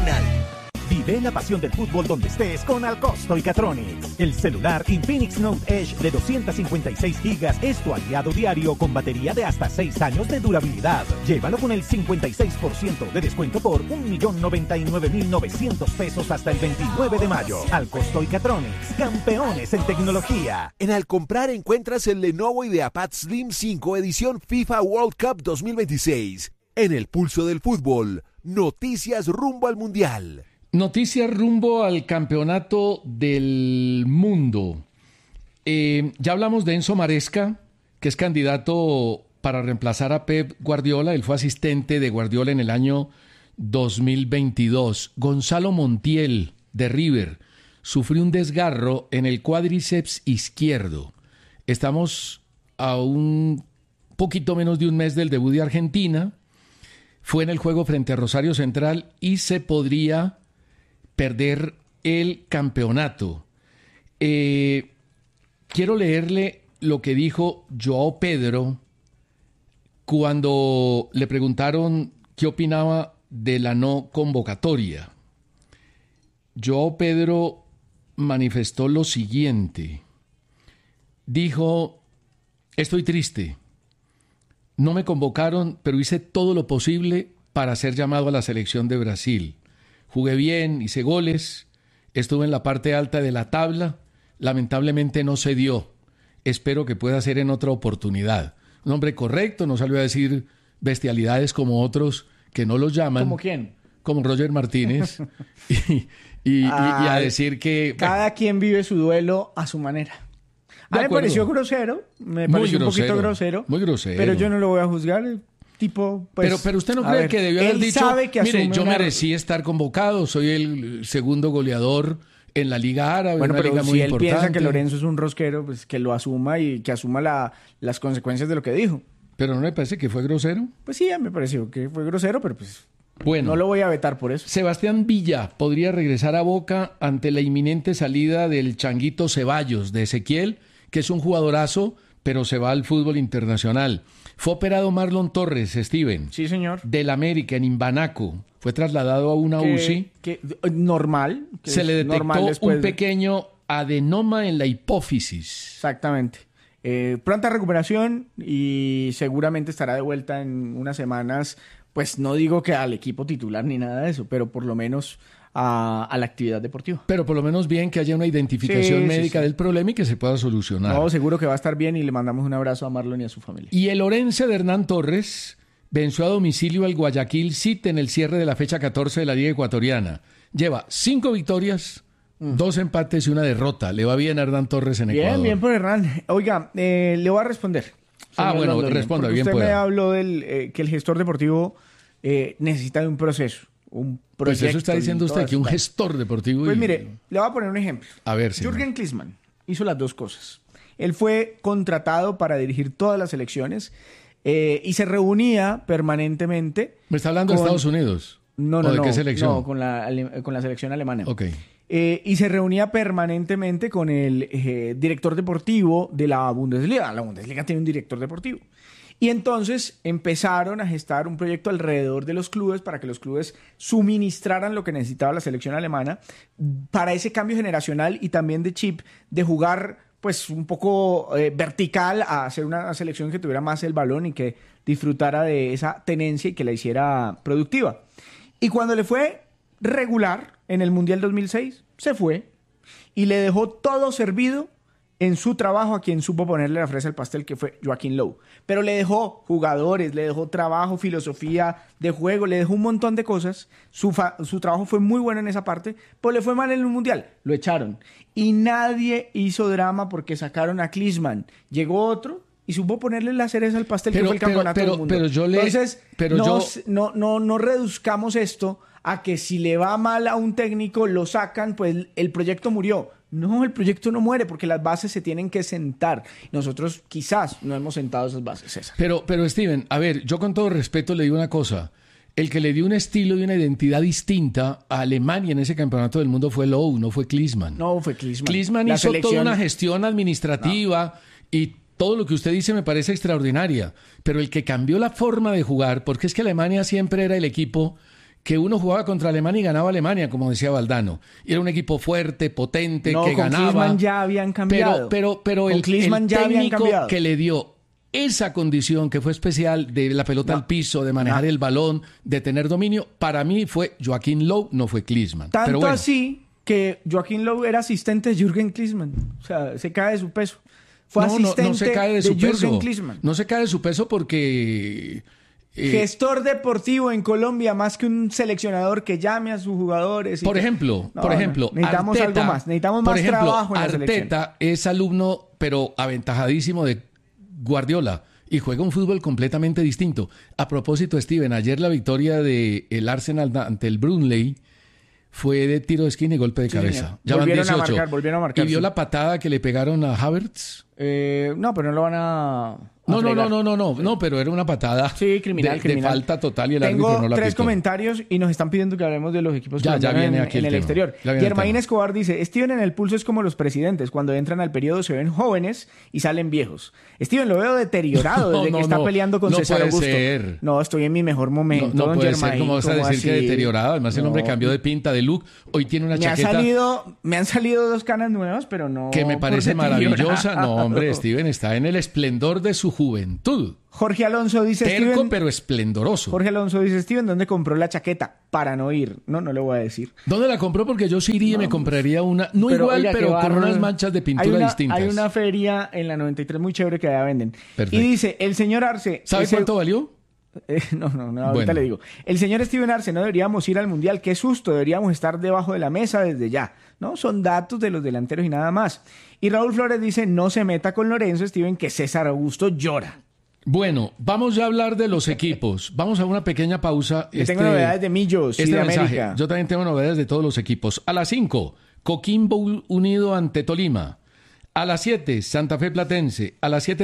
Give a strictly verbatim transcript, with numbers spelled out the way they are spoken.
original. Vive la pasión del fútbol donde estés con Alcosto y Catronics. El celular Infinix Note Edge de doscientos cincuenta y seis gigas es tu aliado diario con batería de hasta seis años de durabilidad. Llévalo con el cincuenta y seis por ciento de descuento por un millón noventa y nueve mil novecientos pesos hasta el veintinueve de mayo. Alcosto y Catronics, campeones en tecnología. En Al Comprar encuentras el Lenovo IdeaPad Slim cinco edición FIFA World Cup dos mil veintiséis. En el pulso del fútbol, noticias rumbo al Mundial. Noticias rumbo al campeonato del mundo. Eh, ya hablamos de Enzo Maresca, que es candidato para reemplazar a Pep Guardiola. Él fue asistente de Guardiola en el año dos mil veintidós. Gonzalo Montiel, de River, sufrió un desgarro en el cuádriceps izquierdo. Estamos a un poquito menos de un mes del debut de Argentina. Fue en el juego frente a Rosario Central y se podría perder el campeonato. Eh, quiero leerle lo que dijo João Pedro cuando le preguntaron qué opinaba de la no convocatoria. João Pedro manifestó lo siguiente. Dijo: estoy triste. No me convocaron, pero hice todo lo posible para ser llamado a la selección de Brasil. Jugué bien, hice goles, estuve en la parte alta de la tabla, lamentablemente no se dio. Espero que pueda ser en otra oportunidad. Un hombre correcto, no salió a decir bestialidades como otros que no los llaman. ¿Como quién? Como Roger Martínez. y, y, ah, y, y a decir que... Cada bueno, quien vive su duelo a su manera. A mí me pareció grosero, me pareció un poquito grosero. Muy grosero. Pero yo no lo voy a juzgar. Tipo, pues, pero, pero usted no cree ver, que debió haber él dicho, sabe que mire, yo una... merecí estar convocado, soy el segundo goleador en la Liga Árabe, bueno, una pero liga si muy él importante. piensa que Lorenzo es un rosquero, pues que lo asuma y que asuma la, las consecuencias de lo que dijo. ¿Pero no le parece que fue grosero? Pues sí, me pareció que fue grosero, pero pues bueno, no lo voy a vetar por eso. Sebastián Villa podría regresar a Boca ante la inminente salida del Changuito Ceballos de Ezequiel, que es un jugadorazo, pero se va al fútbol internacional. Fue operado Marlon Torres, Steven. Sí, señor. Del América, en Imbanaco. Fue trasladado a una que, U C I. Que, normal. Que se le detectó un pequeño adenoma en la hipófisis. Exactamente. Eh, pronta recuperación y seguramente estará de vuelta en unas semanas. Pues no digo que al equipo titular ni nada de eso, pero por lo menos a, a la actividad deportiva. Pero por lo menos bien que haya una identificación sí, médica sí, sí. del problema y que se pueda solucionar. No, seguro que va a estar bien y le mandamos un abrazo a Marlon y a su familia. Y el Orense de Hernán Torres venció a domicilio al Guayaquil City en el cierre de la fecha catorce de la Liga Ecuatoriana. Lleva cinco victorias, mm. dos empates y una derrota. Le va bien a Hernán Torres en bien, Ecuador. Bien, bien por Hernán. Oiga, eh, le voy a responder. Ah, bueno, Londoño, responda, bien usted pueda. me habló del eh, que el gestor deportivo eh, necesita de un proceso. Un proyecto. Pues eso está diciendo usted, que un bueno. gestor deportivo... Pues y... mire, le voy a poner un ejemplo. A ver, señor. Jürgen Klinsmann hizo las dos cosas. Él fue contratado para dirigir todas las selecciones eh, y se reunía permanentemente... ¿Me está hablando con... de Estados Unidos? No, no, ¿O de no. qué selección? No, con la, con la selección alemana. Ok. Eh, y se reunía permanentemente con el eh, director deportivo de la Bundesliga. La Bundesliga tiene un director deportivo. Y entonces empezaron a gestar un proyecto alrededor de los clubes para que los clubes suministraran lo que necesitaba la selección alemana para ese cambio generacional y también de chip de jugar pues un poco eh, vertical a hacer una selección que tuviera más el balón y que disfrutara de esa tenencia y que la hiciera productiva. Y cuando le fue regular en el Mundial dos mil seis, se fue y le dejó todo servido en su trabajo a quien supo ponerle la fresa al pastel, que fue Joaquín Low. Pero le dejó jugadores, le dejó trabajo, filosofía de juego, le dejó un montón de cosas. Su, fa- su trabajo fue muy bueno en esa parte, pero le fue mal en el Mundial. Lo echaron. Y nadie hizo drama porque sacaron a Klinsmann. Llegó otro y supo ponerle la cereza al pastel, pero, que fue el pero, campeonato pero, del mundo. Pero yo le, Entonces, pero no, yo... no, no, no reduzcamos esto a que si le va mal a un técnico, lo sacan, pues el proyecto murió. No, el proyecto no muere porque las bases se tienen que sentar. Nosotros quizás no hemos sentado esas bases, César. Pero, pero Steven, a ver, yo con todo respeto le digo una cosa. El que le dio un estilo y una identidad distinta a Alemania en ese campeonato del mundo fue Lowe, no fue Klinsmann. No, fue Klinsmann. Klinsmann La hizo selección... toda una gestión administrativa no. y todo lo que usted dice me parece extraordinaria. Pero el que cambió la forma de jugar, porque es que Alemania siempre era el equipo que uno jugaba contra Alemania y ganaba Alemania, como decía Valdano. Y era un equipo fuerte, potente, no, que con ganaba. Klinsmann ya habían cambiado. Pero, pero, pero con el, Klinsmann el ya habían técnico cambiado. que le dio esa condición que fue especial de la pelota No. al piso, de manejar No. el balón, de tener dominio, para mí fue Joaquín Low, no fue Klinsmann. Tanto pero bueno, así que Joaquín Low era asistente de Jürgen Klinsmann. O sea, se cae de su peso. Fue no, no, asistente no se cae de su Jürgen peso. Klinsmann. No se cae de su peso porque... eh, Gestor deportivo en Colombia, más que un seleccionador que llame a sus jugadores. y Por que- ejemplo, No, por no, ejemplo, necesitamos Arteta, algo más. Necesitamos por más ejemplo, trabajo en la selección. Arteta es alumno, pero aventajadísimo de Guardiola y juega un fútbol completamente distinto. A propósito, Steven, ayer la victoria del el Arsenal ante el Burnley fue de tiro de esquina y golpe de Sí, cabeza. señor. Ya van Volvieron a dieciocho. marcar, volvieron a marcar, ¿Y vio sí. la patada que le pegaron a Havertz? Eh, no, pero no lo van a. a No, no, no, fregar. no, no, no, no, pero era una patada Sí, criminal, de, criminal. de falta total y el Tengo árbitro no la tres pitó. comentarios y nos están pidiendo que hablemos de los equipos Ya, ya colombianos viene en, aquí en el el tema. exterior. Ya viene el Germain tema. Escobar dice, Steven, en el pulso es como los presidentes, cuando entran al periodo se ven jóvenes y salen viejos. Steven, lo veo deteriorado No, desde no, que está no. peleando con No César puede Augusto. ser. No, estoy en mi mejor momento, No, no don puede Germain. ser, ¿cómo vas a ¿cómo decir que así? deteriorado? Además el hombre No. cambió de pinta, de look. Hoy tiene una Me, ha chaqueta salido, me han salido dos canas nuevas, pero no que me por parece maravillosa. deteriorado. No, hombre, Steven está en el esplendor de su juventud. Jorge Alonso dice, Terco, Steven, pero esplendoroso. Jorge Alonso dice, Steven, ¿dónde compró la chaqueta? Para no ir. No, no le voy a decir. ¿Dónde la compró? Porque yo sí iría y me compraría una, no Pero, igual, oiga, pero qué con bárbaro. unas manchas de pintura hay una, distintas. Hay una feria en la noventa y tres muy chévere que allá venden. Perfecto. Y dice, el señor Arce... ¿Sabe ese- cuánto valió? Eh, no, no, no, ahorita Bueno. le digo. El señor Steven Arce, no deberíamos ir al Mundial. Qué susto, deberíamos estar debajo de la mesa desde ya. No, son datos de los delanteros y nada más. Y Raúl Flores dice, no se meta con Lorenzo, Steven, que César Augusto llora. Bueno, vamos ya a hablar de los equipos. Vamos a una pequeña pausa. Yo tengo novedades de Millos y este de mensaje. América. Yo también tengo novedades de todos los equipos. A las cinco, Coquimbo unido ante Tolima. A las siete, Santa Fe Platense. A las siete